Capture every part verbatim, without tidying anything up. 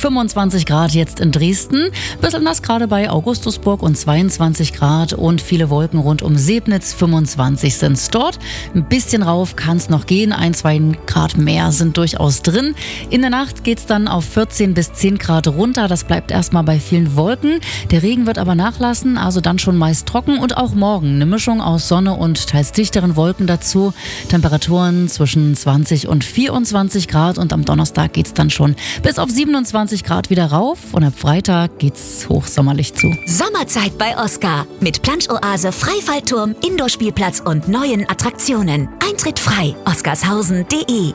fünfundzwanzig Grad jetzt in Dresden. Bisschen nass gerade bei Augustusburg und zweiundzwanzig Grad und viele Wolken rund um Sebnitz. fünfundzwanzig sind es dort. Ein bisschen rauf kann es noch gehen. Ein, zwei Grad mehr sind durchaus drin. In der Nacht geht es dann auf vierzehn bis zehn Grad runter. Das bleibt erstmal bei vielen Wolken. Der Regen wird aber nachlassen, also dann schon meist trocken. Und auch morgen eine Mischung aus Sonne und teils dichteren Wolken dazu. Temperaturen zwischen zwanzig und vierundzwanzig Grad und am Donnerstag geht es dann schon bis auf siebenundzwanzig Grad wieder rauf und ab Freitag geht's hochsommerlich zu. Sommerzeit bei Oscar mit Plansch-Oase, Freifallturm, Indoor-Spielplatz und neuen Attraktionen. Eintritt frei. oscarshausen punkt de.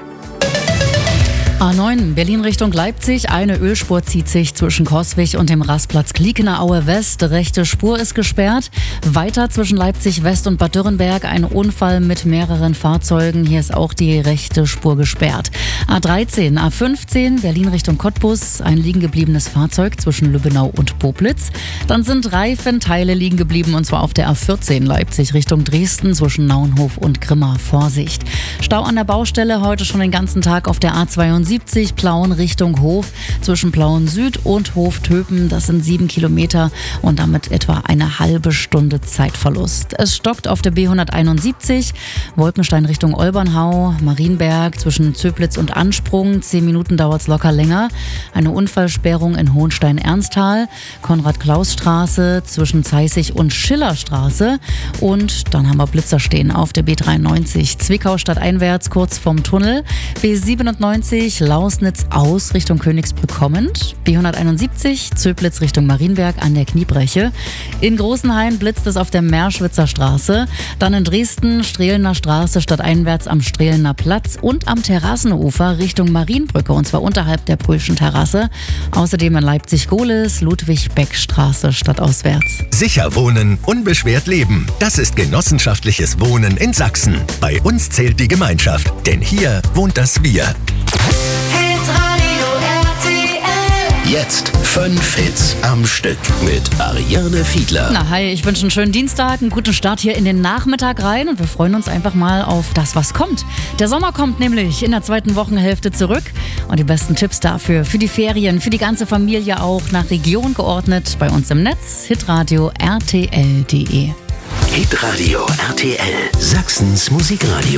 A neun, Berlin Richtung Leipzig. Eine Ölspur zieht sich zwischen Coswig und dem Rastplatz Kliekener-Aue West. Rechte Spur ist gesperrt. Weiter zwischen Leipzig West und Bad Dürrenberg ein Unfall mit mehreren Fahrzeugen. Hier ist auch die rechte Spur gesperrt. A dreizehn, A fünfzehn, Berlin Richtung Cottbus. Ein liegen gebliebenes Fahrzeug zwischen Lübbenau und Poplitz. Dann sind Reifenteile liegen geblieben und zwar auf der A vierzehn Leipzig Richtung Dresden zwischen Nauenhof und Grimma. Vorsicht. Stau an der Baustelle heute schon den ganzen Tag auf der A zweiundsiebzig. Plauen Richtung Hof zwischen Plauen Süd und Hof-Töpen. Das sind sieben Kilometer und damit etwa eine halbe Stunde Zeitverlust. Es stockt auf der B hunderteinundsiebzig, Wolkenstein Richtung Olbernhau, Marienberg zwischen Zöblitz und Ansprung. Zehn Minuten dauert es locker länger. Eine Unfallsperrung in Hohenstein-Ernsthal, Konrad-Klaus-Straße zwischen Zeissig und Schillerstraße. Und dann haben wir Blitzer stehen auf der B dreiundneunzig, Zwickau stadteinwärts kurz vorm Tunnel. B siebenundneunzig, Lausnitz aus Richtung Königsbrück kommend. B hunderteinundsiebzig, Zöblitz Richtung Marienberg an der Kniebreche. In Großenhain blitzt es auf der Merschwitzer Straße. Dann in Dresden, Strehlener Straße stadteinwärts am Strehlener Platz und am Terrassenufer Richtung Marienbrücke und zwar unterhalb der Pulschen Terrasse. Außerdem in Leipzig-Gohlis, Ludwig-Beck-Straße stadtauswärts. Sicher wohnen, unbeschwert leben. Das ist genossenschaftliches Wohnen in Sachsen. Bei uns zählt die Gemeinschaft, denn hier wohnt das Wir. Hitradio R T L. Jetzt fünf Hits am Stück mit Ariane Fiedler. Na hi, ich wünsche einen schönen Dienstag, einen guten Start hier in den Nachmittag rein und wir freuen uns einfach mal auf das, was kommt. Der Sommer kommt nämlich in der zweiten Wochenhälfte zurück und die besten Tipps dafür für die Ferien, für die ganze Familie auch nach Region geordnet bei uns im Netz, hitradio R T L punkt de. Hitradio R T L, Sachsens Musikradio.